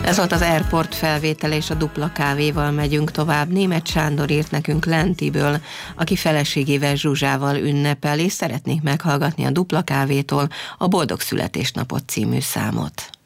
Ez volt az Airport felvétel, és a Dupla Kávéval megyünk tovább. Németh Sándor írt nekünk Lentiből, aki feleségével Zsuzsával ünnepel, és szeretnék meghallgatni a Dupla Kávétól a Boldog Születésnapot című számot.